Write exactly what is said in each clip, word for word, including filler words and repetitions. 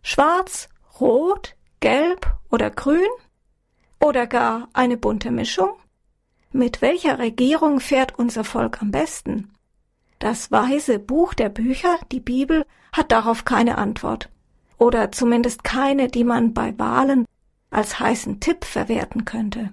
Schwarz, rot, gelb oder grün? Oder gar eine bunte Mischung? Mit welcher Regierung fährt unser Volk am besten? Das weise Buch der Bücher, die Bibel, hat darauf keine Antwort. Oder zumindest keine, die man bei Wahlen als heißen Tipp verwerten könnte.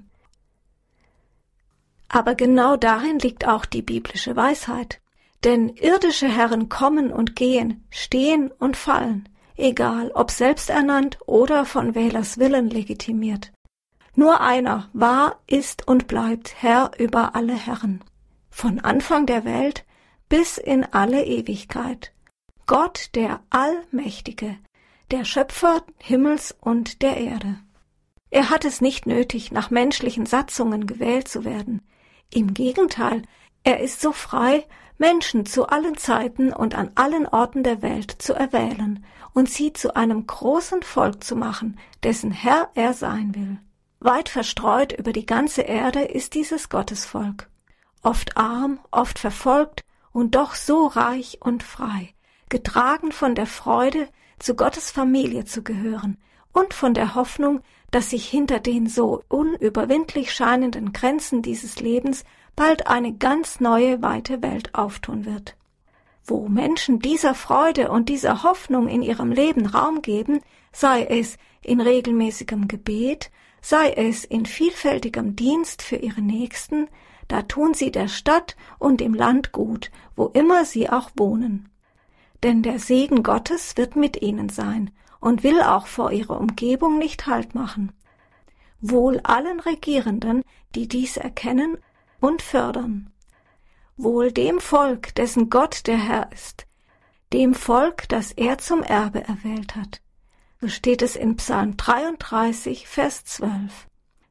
Aber genau darin liegt auch die biblische Weisheit. Denn irdische Herren kommen und gehen, stehen und fallen, egal ob selbsternannt oder von Wählers Willen legitimiert. Nur einer war, ist und bleibt Herr über alle Herren. Von Anfang der Welt bis in alle Ewigkeit. Gott, der Allmächtige, der Schöpfer Himmels und der Erde. Er hat es nicht nötig, nach menschlichen Satzungen gewählt zu werden. Im Gegenteil, er ist so frei, Menschen zu allen Zeiten und an allen Orten der Welt zu erwählen und sie zu einem großen Volk zu machen, dessen Herr er sein will. Weit verstreut über die ganze Erde ist dieses Gottesvolk. Oft arm, oft verfolgt und doch so reich und frei, getragen von der Freude, zu Gottes Familie zu gehören und von der Hoffnung, dass sich hinter den so unüberwindlich scheinenden Grenzen dieses Lebens bald eine ganz neue, weite Welt auftun wird. Wo Menschen dieser Freude und dieser Hoffnung in ihrem Leben Raum geben, sei es in regelmäßigem Gebet, sei es in vielfältigem Dienst für ihre Nächsten, da tun sie der Stadt und dem Land gut, wo immer sie auch wohnen. Denn der Segen Gottes wird mit ihnen sein und will auch vor ihrer Umgebung nicht Halt machen. Wohl allen Regierenden, die dies erkennen und fördern. Wohl dem Volk, dessen Gott der Herr ist, dem Volk, das er zum Erbe erwählt hat. So steht es in Psalm dreiunddreißig, Vers zwölf.